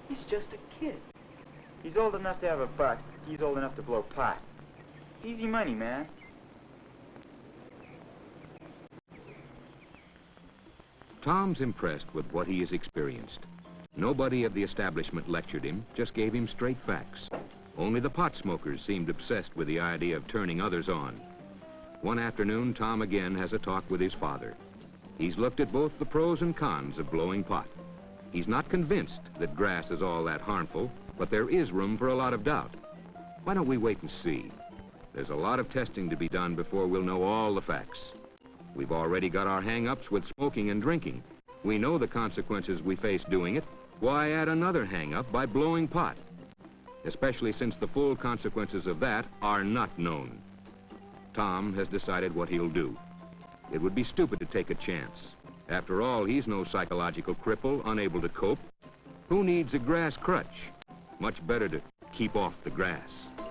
He's just a kid. He's old enough to have a buck. He's old enough to blow pot. It's easy money, man. Tom's impressed with what he has experienced. Nobody at the establishment lectured him, just gave him straight facts. Only the pot smokers seemed obsessed with the idea of turning others on. One afternoon, Tom again has a talk with his father. He's looked at both the pros and cons of blowing pot. He's not convinced that grass is all that harmful, but there is room for a lot of doubt. Why don't we wait and see? There's a lot of testing to be done before we'll know all the facts. We've already got our hang-ups with smoking and drinking. We know the consequences we face doing it. Why add another hang-up by blowing pot? Especially since the full consequences of that are not known. Tom has decided what he'll do. It would be stupid to take a chance. After all, he's no psychological cripple, unable to cope. Who needs a grass crutch? Much better to keep off the grass.